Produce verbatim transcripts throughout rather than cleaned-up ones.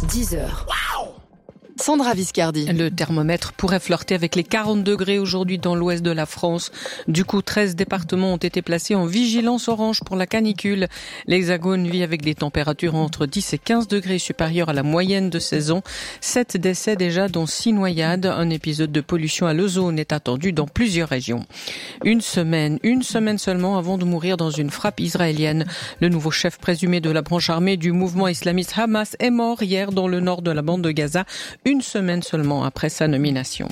dix heures. Sandra Viscardi. Le thermomètre pourrait flirter avec les quarante degrés aujourd'hui dans l'ouest de la France. Du coup, treize départements ont été placés en vigilance orange pour la canicule. L'Hexagone vit avec des températures entre dix et quinze degrés supérieures à la moyenne de saison. Sept décès déjà, dont six noyades. Un épisode de pollution à l'ozone est attendu dans plusieurs régions. Une semaine, une semaine seulement avant de mourir dans une frappe israélienne. Le nouveau chef présumé de la branche armée du mouvement islamiste Hamas est mort hier dans le nord de la bande de Gaza. Une semaine seulement après sa nomination.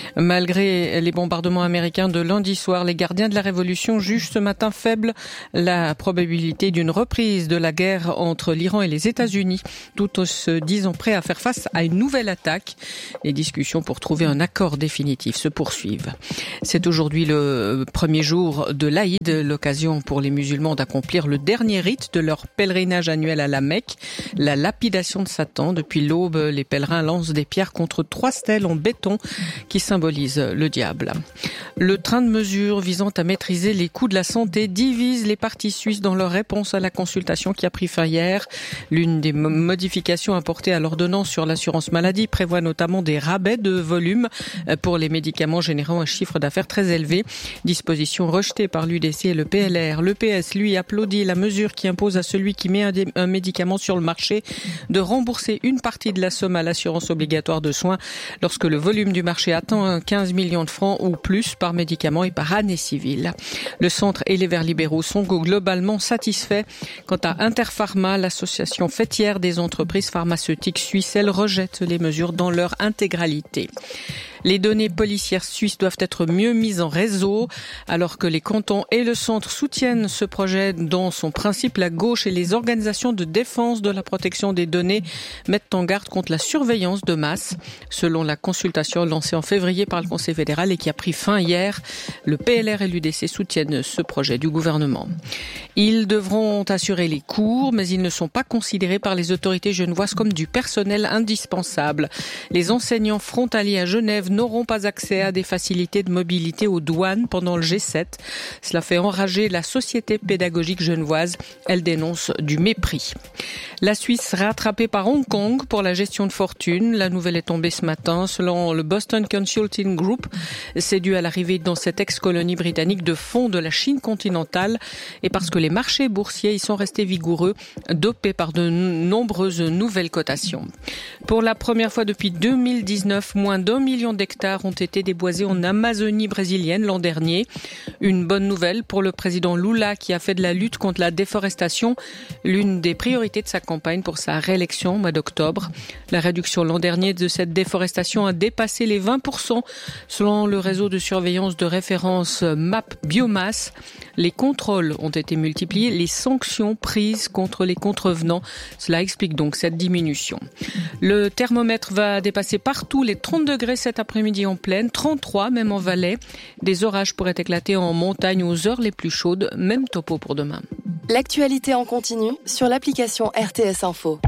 Malgré les bombardements américains de lundi soir, les gardiens de la révolution jugent ce matin faible la probabilité d'une reprise de la guerre entre l'Iran et les États-Unis, tout en se disant prêts à faire face à une nouvelle attaque. Les discussions pour trouver un accord définitif se poursuivent. C'est aujourd'hui le premier jour de l'Aïd, l'occasion pour les musulmans d'accomplir le dernier rite de leur pèlerinage annuel à la Mecque, la lapidation de Satan. Depuis l'aube, les pèlerins lancent des pierres contre trois stèles en béton qui symbolisent le diable. Le train de mesures visant à maîtriser les coûts de la santé divise les partis suisses dans leur réponse à la consultation qui a pris fin hier. L'une des modifications apportées à l'ordonnance sur l'assurance maladie prévoit notamment des rabais de volume pour les médicaments générant un chiffre d'affaires très élevé. Disposition rejetée par l'U D C et le P L R. Le P S, lui, applaudit la mesure qui impose à celui qui met un, dé- un médicament sur le marché de rembourser une partie de la somme à l'assurance obligatoire de soins lorsque le volume du marché atteint quinze millions de francs ou plus par médicament et par année civile. Le centre et les Verts libéraux sont globalement satisfaits. Quant à Interpharma, l'association fêtière des entreprises pharmaceutiques suisses, elle rejette les mesures dans leur intégralité. Les données policières suisses doivent être mieux mises en réseau. Alors que les cantons et le centre soutiennent ce projet dans son principe, la gauche et les organisations de défense de la protection des données mettent en garde contre la surveillance de masse. Selon la consultation lancée en février par le Conseil fédéral et qui a pris fin hier, le P L R et l'U D C soutiennent ce projet du gouvernement. Ils devront assurer les cours, mais ils ne sont pas considérés par les autorités genevoises comme du personnel indispensable. Les enseignants frontaliers à Genève n'auront pas accès à des facilités de mobilité aux douanes pendant le G sept. Cela fait enrager la société pédagogique genevoise. Elle dénonce du mépris. La Suisse rattrapée par Hong Kong pour la gestion de fortune. La nouvelle est tombée ce matin. Selon le Boston Consulting Group, c'est dû à l'arrivée dans cette ex-colonie britannique de fonds de la Chine continentale et parce que les marchés boursiers y sont restés vigoureux, dopés par de nombreuses nouvelles cotations. Pour la première fois depuis deux mille dix-neuf, moins d'un million d'hectares ont été déboisés en Amazonie brésilienne l'an dernier. Une bonne nouvelle pour le président Lula qui a fait de la lutte contre la déforestation l'une des priorités de sa campagne pour sa réélection au mois d'octobre. La réduction l'an dernier de cette déforestation a dépassé les vingt pour cent selon le réseau de surveillance de référence M A P Biomasse. Les contrôles ont été multipliés, les sanctions prises contre les contrevenants. Cela explique donc cette diminution. Le thermomètre va dépasser partout les trente degrés cet après-midi en plaine, trente-trois même en Valais. Des orages pourraient éclater en montagne aux heures les plus chaudes, même topo pour demain. L'actualité en continu sur l'application R T S Info.